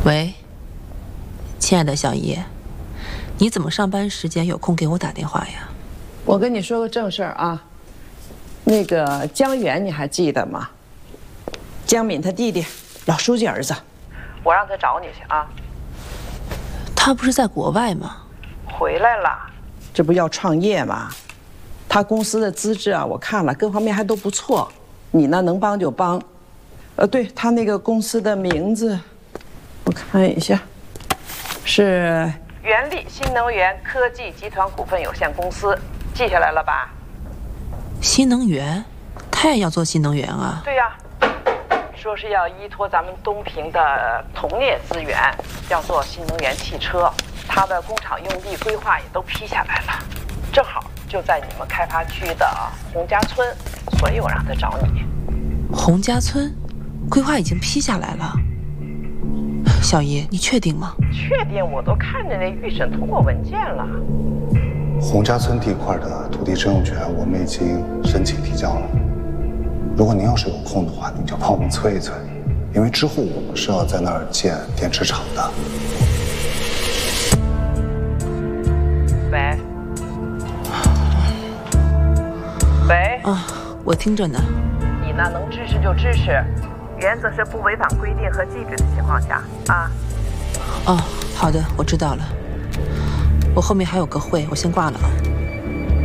喂，亲爱的小姨，你怎么上班时间有空给我打电话呀？ 我跟你说个正事儿啊，那个江源你还记得吗？江敏他弟弟，老书记儿子，我让他找你去啊。 他不是在国外吗？ 回来了，这不要创业吗？他公司的资质啊，我看了，各方面还都不错。你呢，能帮就帮。对他那个公司的名字，我看一下，是原力新能源科技集团股份有限公司，记下来了吧？ 新能源，他也要做新能源啊？ 对呀，说是要依托咱们东平的铜镍资源，要做新能源汽车。他的工厂用地规划也都批下来了，正好就在你们开发区的洪家村，所以我让他找你。 洪家村，规划已经批下来了。小姨，你确定吗？ 确定，我都看着那预审通过文件了。 洪家村地块的土地征用权我们已经申请提交了。如果您要是有空的话，您就帮我们催一催，因为之后我们是要在那儿建电池厂的。 喂，喂， 啊，我听着呢。 你呢，能支持就支持，原则是不违反规定和纪律的情况下啊。 哦，好的，我知道了。我后面还有个会，我先挂了啊。